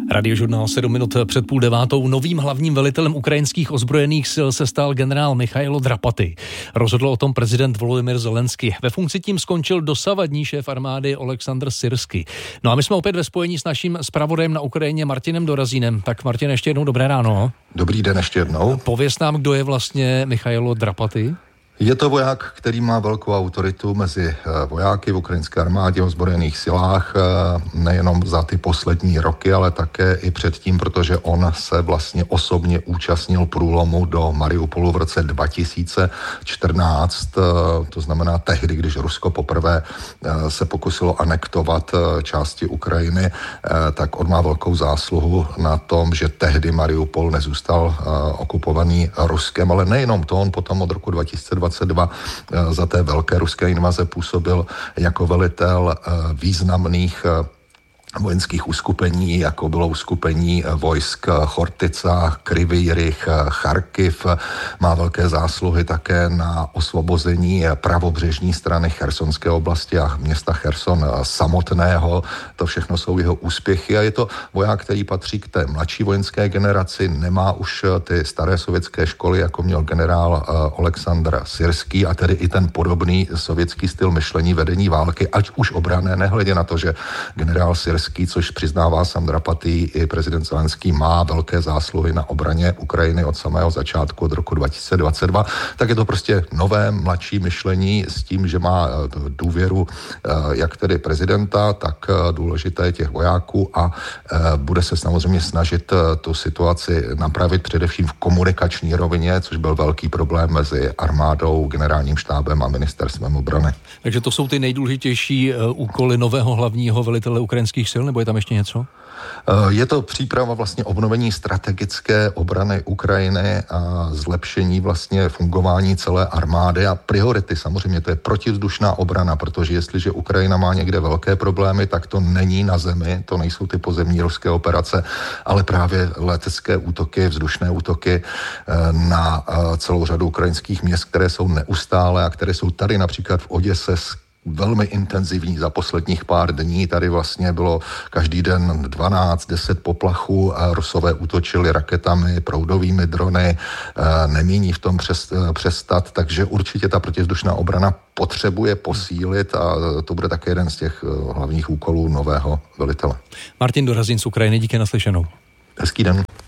Radiožurnál 7 minut před 8:30. Novým hlavním velitelem ukrajinských ozbrojených sil se stal generál Michailo Drapatý. Rozhodl o tom prezident Volodymyr Zelenský. Ve funkci tím skončil dosavadní šéf armády Oleksandr Syrský. No a my jsme opět ve spojení s naším zpravodajem na Ukrajině Martinem Dorazínem. Tak Martin, ještě jednou dobré ráno. Dobrý den ještě jednou. Pověz nám, kdo je vlastně Michailo Drapatý? Je to voják, který má velkou autoritu mezi vojáky v ukrajinské armádě, v ozbrojených silách, nejenom za ty poslední roky, ale také i předtím, protože on se vlastně osobně účastnil průlomu do Mariupolu v roce 2014, to znamená tehdy, když Rusko poprvé se pokusilo anektovat části Ukrajiny, tak on má velkou zásluhu na tom, že tehdy Mariupol nezůstal okupovaný Ruskem, ale nejenom to, on potom od roku 2022 za té velké ruské invaze působil jako velitel významných vojenských uskupení, jako bylo uskupení vojsk Chortyca, Kryvý Rih, Charkiv. Má velké zásluhy také na osvobození pravobřežní strany Chersonské oblasti a města Cherson samotného. To všechno jsou jeho úspěchy a je to voják, který patří k té mladší vojenské generaci, nemá už ty staré sovětské školy, jako měl generál Oleksandr Syrský, a tedy i ten podobný sovětský styl myšlení vedení války, ať už obranné, nehledě na to, že generál Syrský, což přiznává sám Drapatý, i prezident Zelenský, má velké zásluhy na obraně Ukrajiny od samého začátku, od roku 2022, tak je to prostě nové, mladší myšlení s tím, že má důvěru jak tedy prezidenta, tak důležité těch vojáků a bude se samozřejmě snažit tu situaci napravit především v komunikační rovině, což byl velký problém mezi armádou, generálním štábem a ministerstvem obrany. Takže to jsou ty nejdůležitější úkoly nového hlavního velitele ukrajinských sil, nebo je tam ještě něco? Je to příprava vlastně obnovení strategické obrany Ukrajiny a zlepšení vlastně fungování celé armády a priority. Samozřejmě to je protivzdušná obrana, protože jestliže Ukrajina má někde velké problémy, tak to není na zemi, to nejsou ty pozemní ruské operace, ale právě letecké útoky, vzdušné útoky na celou řadu ukrajinských měst, které jsou neustálé a které jsou tady například v Oděse velmi intenzivní za posledních pár dní. Tady vlastně bylo každý den 12-10 poplachů a Rusové útočili raketami, proudovými drony, nemíní v tom přestat, takže určitě ta protivzdušná obrana potřebuje posílit a to bude také jeden z těch hlavních úkolů nového velitele. Martin Dorazín z Ukrajiny, díky, naslyšenou. Hezký den.